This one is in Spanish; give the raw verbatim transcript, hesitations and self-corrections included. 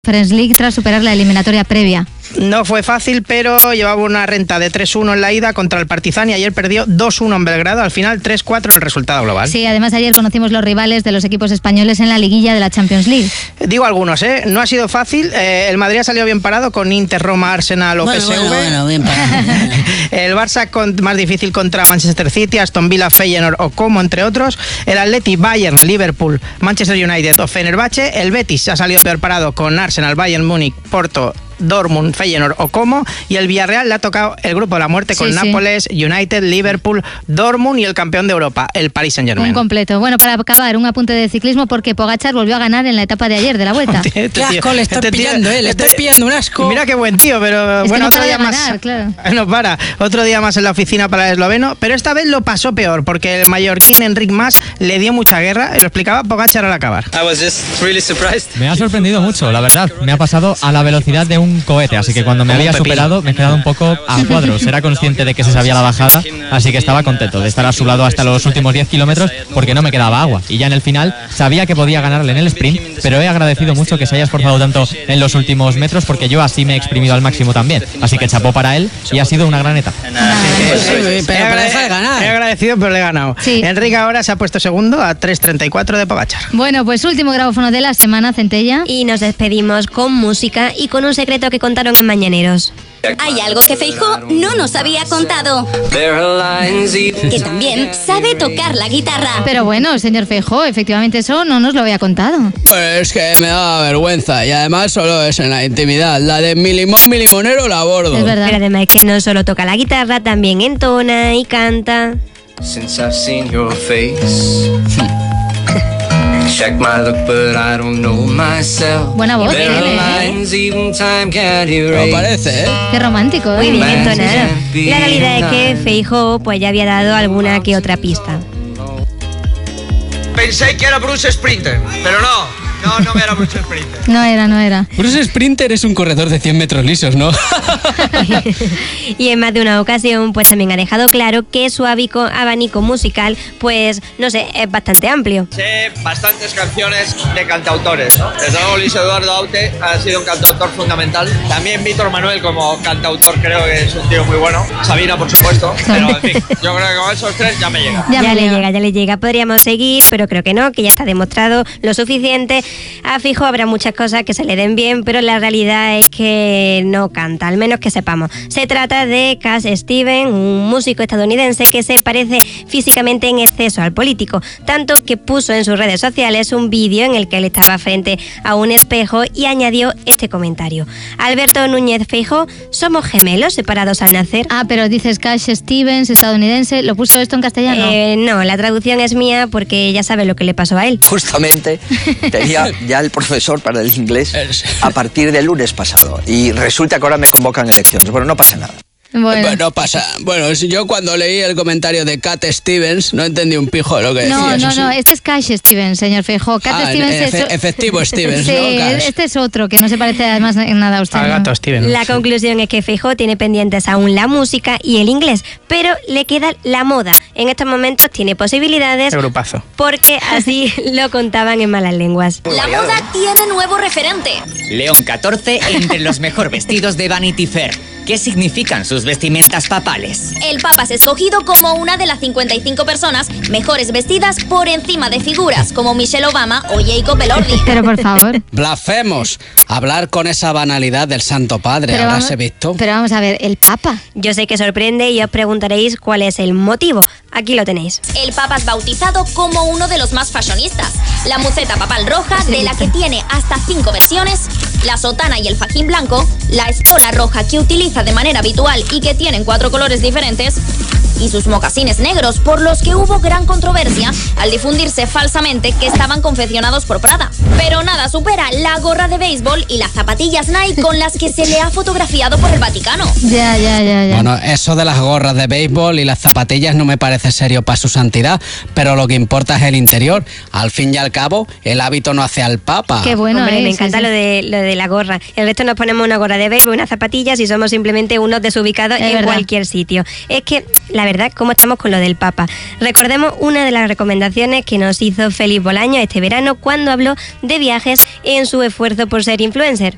Conference League tras superar la eliminatoria previa. No fue fácil, pero llevaba una renta de tres uno en la ida contra el Partizan y ayer perdió dos uno en Belgrado. Al final tres cuatro en el resultado global. Sí, además ayer conocimos los rivales de los equipos españoles en la liguilla de la Champions League. Digo algunos, ¿eh? No ha sido fácil. Eh, el Madrid ha salido bien parado con Inter, Roma, Arsenal o bueno, P S V. Bueno, bueno, bien parado. El Barça con, más difícil contra Manchester City, Aston Villa, Feyenoord o Como, entre otros. El Atleti, Bayern, Liverpool, Manchester United o Fenerbahce. El Betis ha salido peor parado con Arsenal, Bayern Múnich, Porto, Dortmund, Feyenoord o Como, y el Villarreal le ha tocado el grupo de la muerte con sí, Nápoles, sí. United, Liverpool, Dortmund y el campeón de Europa, el Paris Saint-Germain. Un completo. Bueno, para acabar, un apunte de ciclismo porque Pogačar volvió a ganar en la etapa de ayer de la Vuelta. Qué asco le estás pillando, eh, le estás pillando un asco. Mira qué buen tío, pero es bueno, que no otro día ganar, más. Claro. No para, otro día más en la oficina para el esloveno, pero esta vez lo pasó peor porque el mallorquín Enric Mas le dio mucha guerra, lo explicaba Pogačar al acabar. I was just really surprised. Me ha sorprendido mucho, la verdad. Me ha pasado a la velocidad de un cohete, así que cuando me había superado me he quedado un poco a cuadros. Era consciente de que se sabía la bajada, así que estaba contento de estar a su lado hasta los últimos diez kilómetros porque no me quedaba agua. Y ya en el final sabía que podía ganarle en el sprint, pero he agradecido mucho que se haya esforzado tanto en los últimos metros porque yo así me he exprimido al máximo también. Así que chapó para él y ha sido una gran etapa. Sí, pero para dejar de ganar. He agradecido, pero le he ganado. Sí. Enrique ahora se ha puesto segundo a tres treinta y cuatro de Pogačar. Bueno, pues último grabófono de la semana, Centella. Y nos despedimos con música y con un secreto que contaron en Mañaneros. Hay algo que Feijóo no nos había contado. Que también sabe tocar la guitarra. Pero bueno, señor Feijóo, efectivamente eso no nos lo había contado. Pues es que me da vergüenza y además solo es en la intimidad. La de mi limón, mi limonero la abordo. Es verdad. Pero además es que no solo toca la guitarra, también entona y canta. Since I've seen your face. Check my look, but I don't know myself. Buena voz There tiene, are ¿eh? lines even time can't erase. Me parece, ¿eh? Qué romántico, ¿eh? Muy bien entonado. La realidad es que Feijóo pues ya había dado alguna que otra pista. Pensé que era Bruce Sprinter, pero no. No, no era Bruce Sprinter. No era, no era. Bruce Sprinter es un corredor de cien metros lisos, ¿no? Y en más de una ocasión pues también ha dejado claro que su abanico, abanico musical pues no sé, es bastante amplio. Sé bastantes canciones de cantautores, ¿no? Desde luego Luis Eduardo Aute ha sido un cantautor fundamental. También Víctor Manuel como cantautor creo que es un tío muy bueno. Sabina por supuesto, pero en fin, yo creo que con esos tres ya me llega. Ya, Ya ya me le llega. llega, ya le llega. Podríamos seguir, pero creo que no, que ya está demostrado lo suficiente. A Feijóo habrá muchas cosas que se le den bien, pero la realidad es que no canta, al menos que sepamos. Se trata de Cass Steven, un músico estadounidense que se parece físicamente en exceso al político, tanto que puso en sus redes sociales un vídeo en el que él estaba frente a un espejo y añadió este comentario. Alberto Núñez Feijóo, ¿somos gemelos separados al nacer? Ah, pero dices Cash Stevens, estadounidense. ¿Lo puso esto en castellano? Eh, no, la traducción es mía porque ya sabe lo que le pasó a él. Justamente tenía ya el profesor para el inglés a partir del lunes pasado y resulta que ahora me convocan elecciones. Bueno, no pasa nada. Bueno. Bueno, no pasa. Bueno, si yo cuando leí el comentario de Cat Stevens no entendí un pijo de lo que decía. No, eso no, sí. no, este es Cash Stevens, señor Feijóo. Cat Ah, Stevens efe- es... efectivo Stevens, Sí, ¿no? Cash. este es otro, que no se parece además en nada a usted. Al ¿no? gato Steven. La conclusión es que Feijóo tiene pendientes aún la música y el inglés, pero le queda la moda. En estos momentos tiene posibilidades Qué grupazo. porque así lo contaban en Malas Lenguas. La moda tiene nuevo referente. León catorce entre los mejor vestidos de Vanity Fair. ¿Qué significan sus vestimentas papales? El Papa es escogido como una de las cincuenta y cinco personas mejores vestidas por encima de figuras como Michelle Obama o Jacob Elordi. Pero por favor. Blasfemos. Hablar con esa banalidad del Santo Padre, Pero habráse vamos, visto. pero vamos a ver, el Papa. Yo sé que sorprende y os preguntaréis cuál es el motivo. Aquí lo tenéis. El Papa es bautizado como uno de los más fashionistas. La muceta papal roja, de la que tiene hasta cinco versiones, la sotana y el fajín blanco, la estola roja que utiliza de manera habitual y que tienen cuatro colores diferentes, y sus mocasines negros, por los que hubo gran controversia al difundirse falsamente que estaban confeccionados por Prada. Pero nada supera la gorra de béisbol y las zapatillas Nike con las que se le ha fotografiado por el Vaticano. Ya, ya, ya, ya. Bueno, eso de las gorras de béisbol y las zapatillas no me parece serio para su santidad, pero lo que importa es el interior. Al fin y al cabo, el hábito no hace al Papa. Qué bueno, Hombre, ¿eh? me Sí, encanta sí. lo de lo de la gorra. El resto nos ponemos una gorra de béisbol, unas zapatillas y somos simplemente unos desubicados Es en verdad. cualquier sitio. Es que, la verdad, ¿cómo estamos con lo del Papa? Recordemos una de las recomendaciones que nos hizo Félix Bolaño este verano cuando habló de viajes en su esfuerzo por ser influencer.